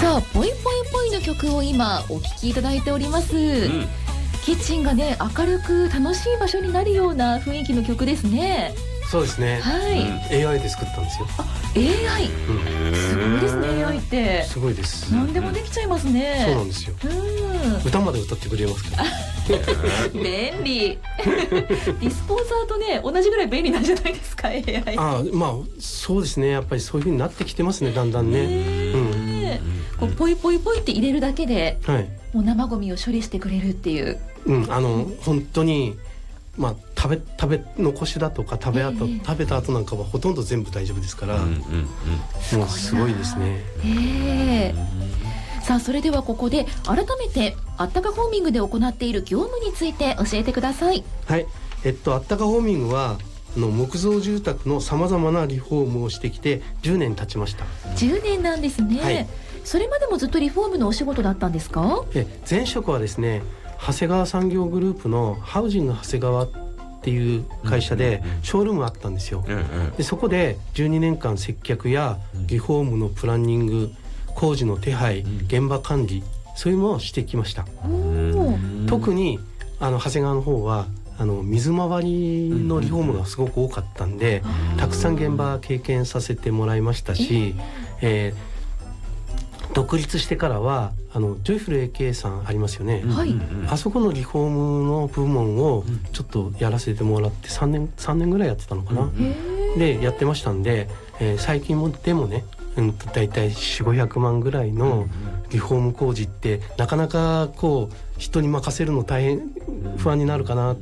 さあぽいぽいぽいの曲を今お聴きいただいております、キッチンがね明るく楽しい場所になるような雰囲気の曲ですね。 そうですね、 はい、 AI で作ったんですよ。 AI、すごいですね。 AI ってすごいです。 何でもできちゃいますね。 そうなんですよ、歌まで歌ってくれますから便利ディスポーザーとね同じぐらい便利なんじゃないですか AI。 まあそうですね、やっぱりそういう風になってきてますね、だんだんね。 こうポイポイポイって入れるだけで、 はい、 もう生ゴミを処理してくれるっていう、 本当に食べ残しだとか食べた後なんかはほとんど全部大丈夫ですから、もうすごいですね。 さあそれではここで改めてあったかホーミングで行っている業務について教えてください。 はい、あったかホーミングは木造住宅のさまざまなリフォームをしてきて10年経ちました。 10年なんですね、はい、それまでもずっとリフォームのお仕事だったんですか？ 前職はですね、長谷川産業グループのハウジング長谷川っていう会社でショールームがあったんですよ。でそこで12年間接客やリフォームのプランニング、工事の手配、現場管理、そういうのをしてきました。特に長谷川の方は水回りのリフォームがすごく多かったんで、たくさん現場経験させてもらいましたし、独立してからはジョイフル AK さんありますよね、あそこのリフォームの部門をちょっとやらせてもらって3年ぐらいやってたのかな、でやってましたんで、最近でもね、だいたい400-500万ぐらいのリフォーム工事ってなかなかこう人に任せるの大変不安になるかな